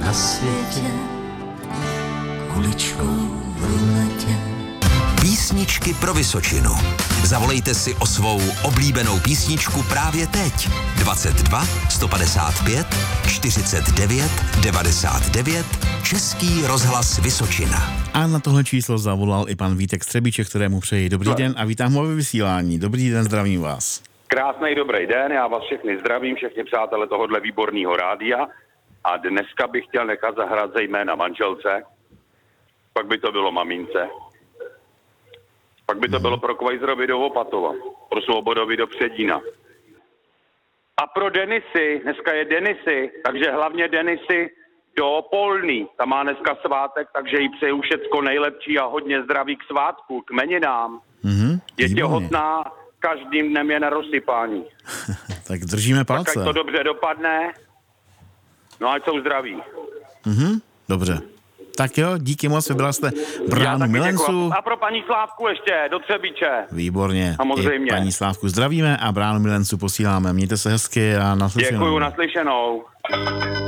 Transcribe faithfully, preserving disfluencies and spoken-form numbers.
na světě, kuličkou v ruletě. Písničky pro Vysočinu. Zavolejte si o svou oblíbenou písničku právě teď. dvacet dva sto padesát pět čtyřicet devět devadesát devět Český rozhlas Vysočina. A na tohle číslo zavolal i pan Vítek Střebíček, kterému přeji dobrý den a vítám ho ve vysílání. Dobrý den, zdravím vás. Krásný dobrý den, já vás všechny zdravím, všechny přátelé tohohle výborného rádia. A dneska bych chtěl nechat zahrát zejména manželce, pak by to bylo mamince, pak by to bylo pro Kvajzrovi do Opatova, pro Svobodovi do Předína. A pro Denisy, dneska je Denisy, takže hlavně Denisy do Polný, tam má dneska svátek, takže jí přeju všecko nejlepší a hodně zdraví k svátku, k meninám. Mm-hmm, je těhotná, každým dnem je na rozsypání. Tak držíme palce. Tak ať to dobře dopadne, no ať jsou zdraví. Mhm, dobře. Tak jo, díky moc, vybrala jste Bránu Milencu. A pro paní Slávku ještě, do Třebíče. Výborně. Samozřejmě. I paní Slávku zdravíme a Bránu Milencu posíláme. Mějte se hezky a naslyšenou. Děkuju, naslyšenou.